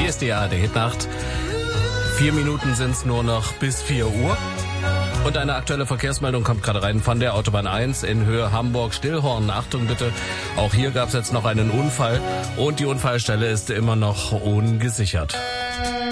Hier ist die ARD Hitnacht. 4 Minuten sind es nur noch bis 4 Uhr. Und eine aktuelle Verkehrsmeldung kommt gerade rein von der Autobahn 1 in Höhe Hamburg-Stillhorn. Achtung bitte, auch hier gab es jetzt noch einen Unfall und die Unfallstelle ist immer noch ungesichert.